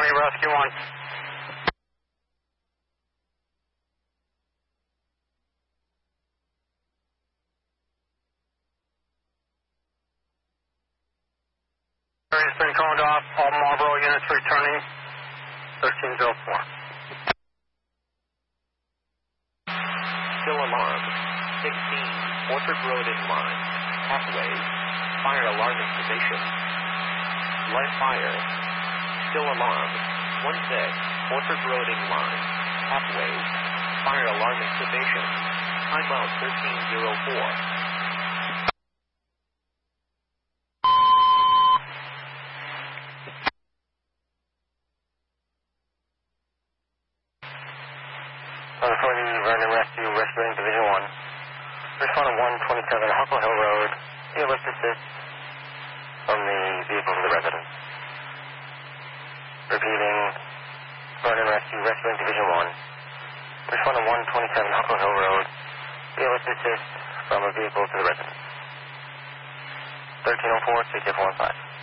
Rescue 1. It's been called off. All Marlboro units returning. 1304. Still alarm. 16, Orchard Road in line. Pathways. Fire alarm activation. Live fire. Still alarm. 16, Orchard Road in line. Pathways. Fire alarm activation. Timeout 1304. For the Vernon Rescue, Rescuing Division 1. Respond to 127 Huckle Hill Road. The lift assist from the vehicle to the residence. Repeating, Vernon Rescue, Rescuing Division 1. Respond to 127 Huckle Hill Road. The lift assist from a vehicle to the residence. 1304, 6415.